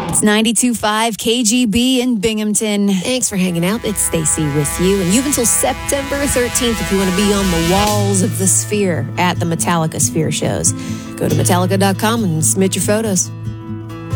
It's 92.5 KGB in Binghamton. Thanks for hanging out. It's Stacy with you. And you have until September 13th if you want to be on the walls of the Sphere at the Metallica Sphere shows. Go to Metallica.com and submit your photos.